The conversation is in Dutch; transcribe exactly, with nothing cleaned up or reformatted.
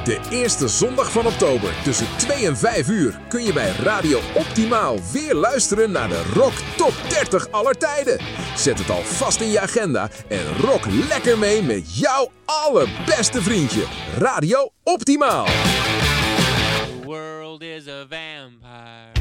De eerste zondag van oktober tussen twee en vijf uur kun je bij Radio Optimaal weer luisteren naar de Rock Top dertig aller tijden. Zet het alvast in je agenda en rock lekker mee met jouw allerbeste vriendje. Radio Optimaal. The world is a vampire.